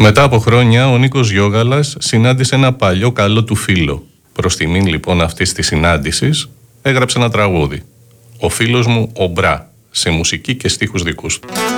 Μετά από χρόνια, ο Νίκος Γιώγαλας συνάντησε ένα παλιό καλό του φίλο. Προς τιμήν λοιπόν αυτής της συνάντησης, έγραψε ένα τραγούδι. «Ο φίλος μου ο Μπρά», σε μουσική και στίχους δικούς του.